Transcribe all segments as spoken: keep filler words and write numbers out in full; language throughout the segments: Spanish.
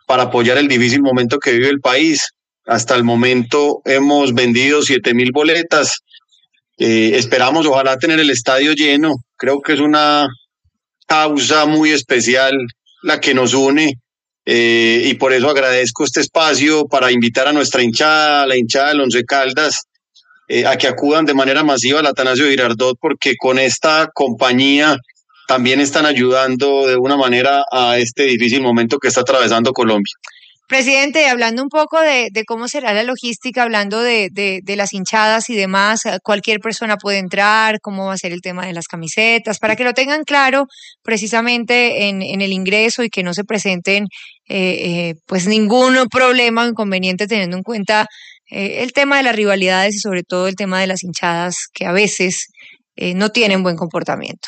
para apoyar el difícil momento que vive el país. Hasta el momento hemos vendido siete mil boletas. Eh, esperamos ojalá tener el estadio lleno. Creo que es una causa muy especial la que nos une, eh, y por eso agradezco este espacio para invitar a nuestra hinchada, a la hinchada del Once Caldas, eh, a que acudan de manera masiva al Atanasio Girardot, porque con esta compañía también están ayudando de una manera a este difícil momento que está atravesando Colombia. Presidente, hablando un poco de, de cómo será la logística, hablando de, de, de las hinchadas y demás, cualquier persona puede entrar, cómo va a ser el tema de las camisetas, para que lo tengan claro precisamente en, en el ingreso y que no se presenten eh, eh, pues ningún problema o inconveniente, teniendo en cuenta eh, el tema de las rivalidades y sobre todo el tema de las hinchadas que a veces eh, no tienen buen comportamiento.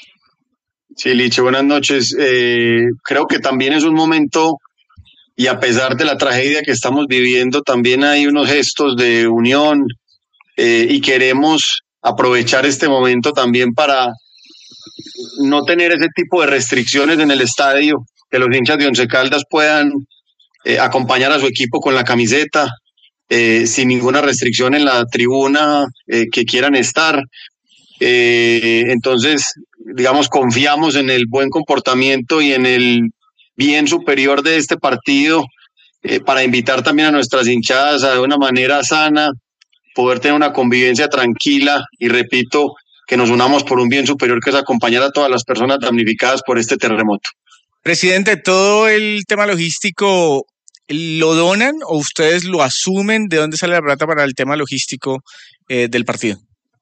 Sí, Liche, buenas noches. Eh, creo que también es un momento, y a pesar de la tragedia que estamos viviendo, también hay unos gestos de unión, eh, y queremos aprovechar este momento también para no tener ese tipo de restricciones en el estadio, que los hinchas de Once Caldas puedan eh, acompañar a su equipo con la camiseta, eh, sin ninguna restricción en la tribuna eh, que quieran estar. Eh, entonces, digamos, confiamos en el buen comportamiento y en el bien superior de este partido, eh, para invitar también a nuestras hinchadas a de una manera sana poder tener una convivencia tranquila, y repito, que nos unamos por un bien superior que es acompañar a todas las personas damnificadas por este terremoto. Presidente, ¿todo el tema logístico lo donan o ustedes lo asumen? ¿De dónde sale la plata para el tema logístico eh, del partido?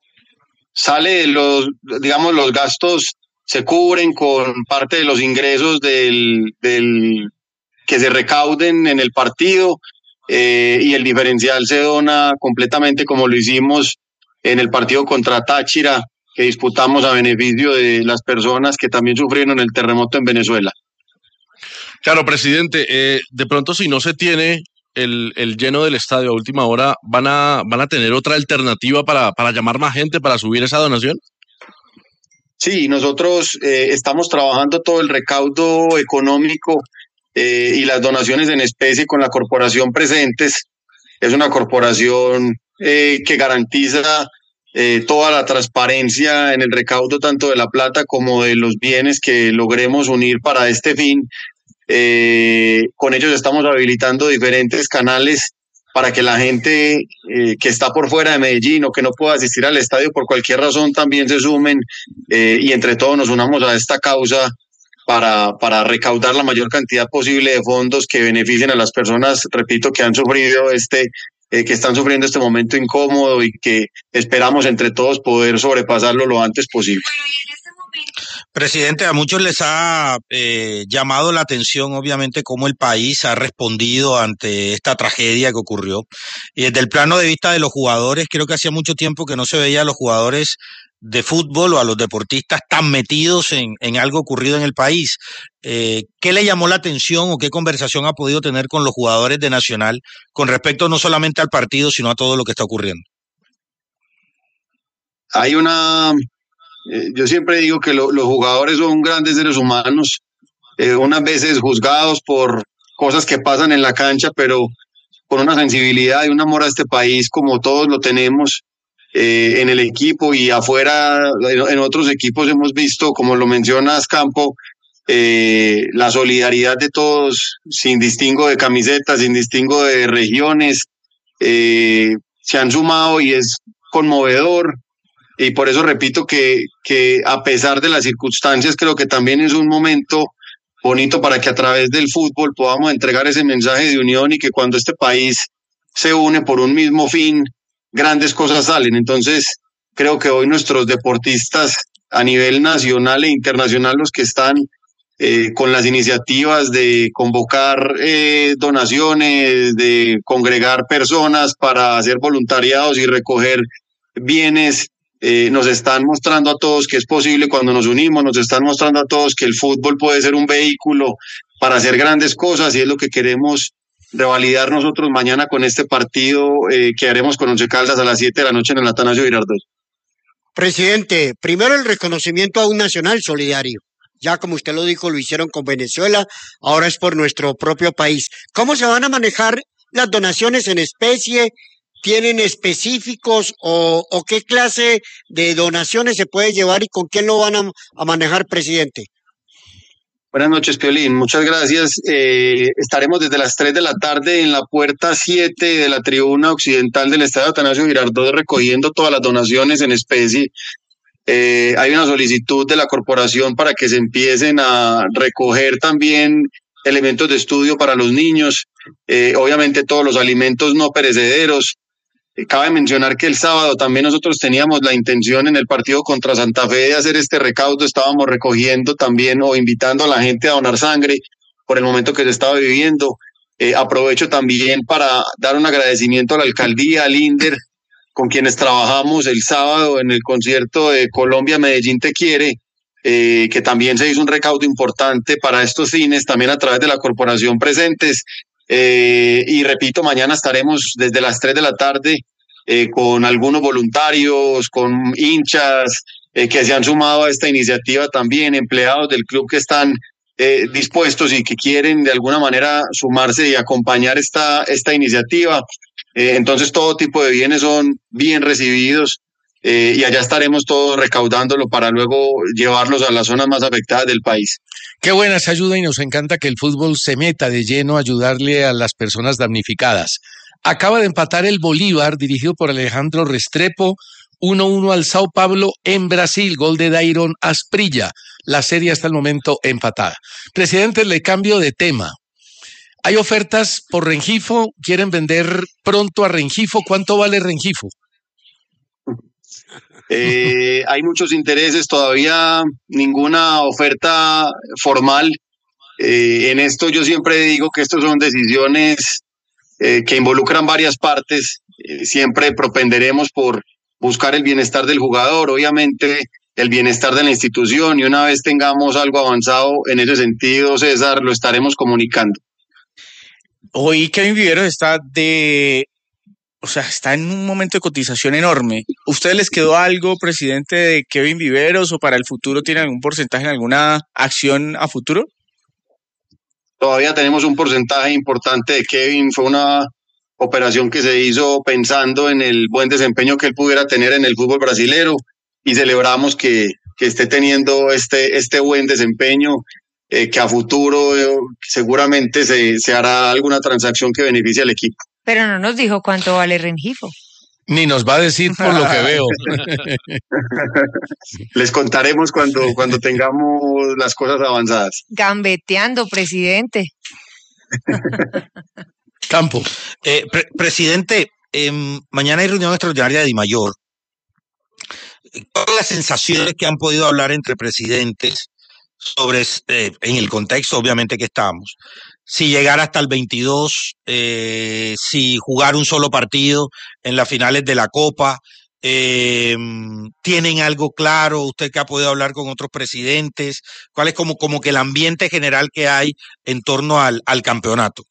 Sale los, digamos, los gastos se cubren con parte de los ingresos del, del que se recauden en el partido, eh, y el diferencial se dona completamente, como lo hicimos en el partido contra Táchira, que disputamos a beneficio de las personas que también sufrieron el terremoto en Venezuela. Claro, presidente, eh, de pronto si no se tiene el, el lleno del estadio a última hora, ¿van a, van a tener otra alternativa para, para llamar más gente para subir esa donación? Sí, nosotros eh, estamos trabajando todo el recaudo económico eh, y las donaciones en especie con la corporación Presentes. Es una corporación eh, que garantiza eh, toda la transparencia en el recaudo tanto de la plata como de los bienes que logremos unir para este fin. Eh, con ellos estamos habilitando diferentes canales para que la gente eh, que está por fuera de Medellín o que no pueda asistir al estadio por cualquier razón también se sumen, eh, y entre todos nos unamos a esta causa para, para recaudar la mayor cantidad posible de fondos que beneficien a las personas, repito, que han sufrido este, eh, que están sufriendo este momento incómodo y que esperamos entre todos poder sobrepasarlo lo antes posible. Presidente, a muchos les ha eh, llamado la atención, obviamente, cómo el país ha respondido ante esta tragedia que ocurrió. Y desde el plano de vista de los jugadores, creo que hacía mucho tiempo que no se veía a los jugadores de fútbol o a los deportistas tan metidos en, en algo ocurrido en el país. Eh, ¿Qué le llamó la atención o qué conversación ha podido tener con los jugadores de Nacional con respecto no solamente al partido, sino a todo lo que está ocurriendo? Hay una... Eh, yo siempre digo que lo, los jugadores son grandes seres humanos, eh, unas veces juzgados por cosas que pasan en la cancha, pero con una sensibilidad y un amor a este país como todos lo tenemos. Eh, en el equipo y afuera, en otros equipos hemos visto, como lo mencionas, Campo, eh, la solidaridad de todos, sin distingo de camisetas, sin distingo de regiones, eh, se han sumado y es conmovedor. Y por eso repito que, que a pesar de las circunstancias, creo que también es un momento bonito para que a través del fútbol podamos entregar ese mensaje de unión, y que cuando este país se une por un mismo fin, grandes cosas salen. Entonces, creo que hoy nuestros deportistas a nivel nacional e internacional, los que están eh, con las iniciativas de convocar eh, donaciones, de congregar personas para hacer voluntariados y recoger bienes, Eh, nos están mostrando a todos que es posible cuando nos unimos, nos están mostrando a todos que el fútbol puede ser un vehículo para hacer grandes cosas, y es lo que queremos revalidar nosotros mañana con este partido eh, que haremos con Once Caldas a las siete de la noche en el Atanasio Girardot. Presidente, primero el reconocimiento a un Nacional solidario. ya como usted lo dijo, lo hicieron con Venezuela, ahora es por nuestro propio país. ¿Cómo se van a manejar las donaciones en especie? ¿Tienen específicos o, o qué clase de donaciones se puede llevar y con quién lo van a, a manejar, presidente? Buenas noches, Piolín. Muchas gracias. Eh, estaremos desde las tres de la tarde en la puerta siete de la tribuna occidental del Estadio Atanasio Girardot recogiendo todas las donaciones en especie. Eh, hay una solicitud de la corporación para que se empiecen a recoger también elementos de estudio para los niños, eh, obviamente todos los alimentos no perecederos. Cabe mencionar que el sábado también nosotros teníamos la intención en el partido contra Santa Fe de hacer este recaudo, estábamos recogiendo también o invitando a la gente a donar sangre por el momento que se estaba viviendo. Eh, aprovecho también para dar un agradecimiento a la alcaldía, al INDER, con quienes trabajamos el sábado en el concierto de Colombia Medellín Te Quiere, eh, que también se hizo un recaudo importante para estos fines, también a través de la corporación presentes. Eh, y repito, mañana estaremos desde las tres de la tarde eh, con algunos voluntarios, con hinchas eh, que se han sumado a esta iniciativa también, empleados del club que están eh, dispuestos y que quieren de alguna manera sumarse y acompañar esta, esta iniciativa. Eh, entonces todo tipo de bienes son bien recibidos eh, y allá estaremos todos recaudándolo para luego llevarlos a las zonas más afectadas del país. Qué buena esa ayuda y nos encanta que el fútbol se meta de lleno a ayudarle a las personas damnificadas. Acaba de empatar el Bolívar, dirigido por Alejandro Restrepo, uno uno al Sao Paulo en Brasil, gol de Dairon Asprilla. La serie hasta el momento empatada. Presidente, le cambio de tema. Hay ofertas por Rengifo, quieren vender pronto a Rengifo. ¿Cuánto vale Rengifo? Eh, hay muchos intereses, todavía ninguna oferta formal. Eh, en esto yo siempre digo que estos son decisiones eh, que involucran varias partes. Eh, siempre propenderemos por buscar el bienestar del jugador, obviamente el bienestar de la institución, y una vez tengamos algo avanzado en ese sentido, César, lo estaremos comunicando. Hoy Kevin Viveros está de... O sea, está en un momento de cotización enorme. ¿Ustedes les quedó algo, presidente, de Kevin Viveros, o para el futuro tienen algún porcentaje en alguna acción a futuro? Todavía tenemos un porcentaje importante de Kevin. Fue una operación que se hizo pensando en el buen desempeño que él pudiera tener en el fútbol brasilero y celebramos que, que esté teniendo este, este buen desempeño, eh, que a futuro eh, seguramente se, se hará alguna transacción que beneficie al equipo. Pero no nos dijo cuánto vale Rengifo. Ni nos va a decir por lo que veo. Les contaremos cuando, cuando tengamos las cosas avanzadas. Gambeteando, presidente. Campo. Eh, pre presidente, eh, mañana hay reunión extraordinaria de Dimayor. Todas las sensaciones que han podido hablar entre presidentes sobre, eh, en el contexto obviamente que estamos, si llegar hasta el veintidós, eh, si jugar un solo partido en las finales de la Copa, eh, ¿tienen algo claro? Usted que ha podido hablar con otros presidentes, ¿cuál es como, como que el ambiente general que hay en torno al, al campeonato?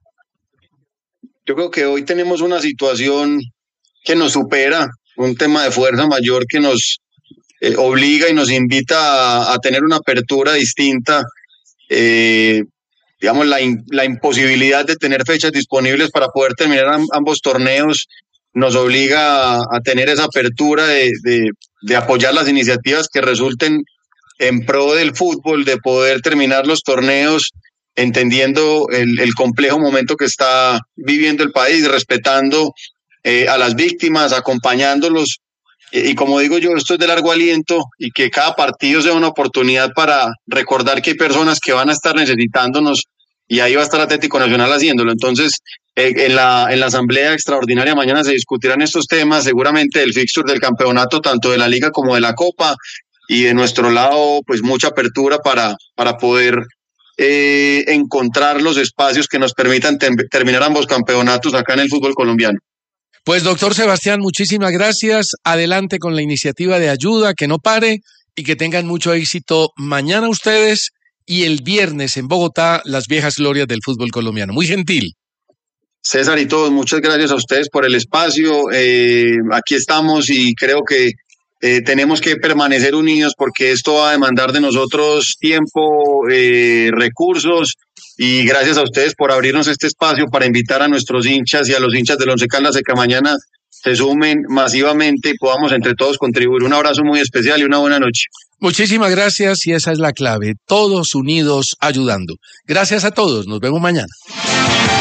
Yo creo que hoy tenemos una situación que nos supera, un tema de fuerza mayor que nos eh, obliga y nos invita a, a tener una apertura distinta. Eh, digamos, la, in, la imposibilidad de tener fechas disponibles para poder terminar am, ambos torneos nos obliga a, a tener esa apertura de, de, de apoyar las iniciativas que resulten en pro del fútbol, de poder terminar los torneos entendiendo el, el complejo momento que está viviendo el país, respetando eh, a las víctimas, acompañándolos. Y como digo yo, esto es de largo aliento y que cada partido sea una oportunidad para recordar que hay personas que van a estar necesitándonos y ahí va a estar Atlético Nacional haciéndolo. Entonces, eh, en la en la asamblea extraordinaria mañana se discutirán estos temas, seguramente el fixture del campeonato, tanto de la Liga como de la Copa, y de nuestro lado, pues mucha apertura para, para poder eh, encontrar los espacios que nos permitan te terminar ambos campeonatos acá en el fútbol colombiano. Pues doctor Sebastián, muchísimas gracias. Adelante con la iniciativa de ayuda, que no pare y que tengan mucho éxito mañana ustedes y el viernes en Bogotá, las viejas glorias del fútbol colombiano. Muy gentil. César y todos, muchas gracias a ustedes por el espacio. Eh, aquí estamos y creo que Eh, tenemos que permanecer unidos porque esto va a demandar de nosotros tiempo, eh, recursos, y gracias a ustedes por abrirnos este espacio para invitar a nuestros hinchas y a los hinchas del Once Caldas de que mañana se sumen masivamente y podamos entre todos contribuir. Un abrazo muy especial y una buena noche. Muchísimas gracias y esa es la clave, todos unidos ayudando. Gracias a todos, nos vemos mañana.